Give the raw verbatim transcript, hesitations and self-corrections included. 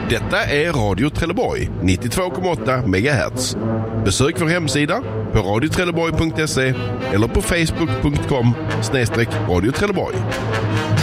Detta är Radio Trelleborg, nittiotvå komma åtta megahertz. Besök vår hemsida på radio trelleborg punkt se eller på facebook punkt com snedstreck radio Trelleborg.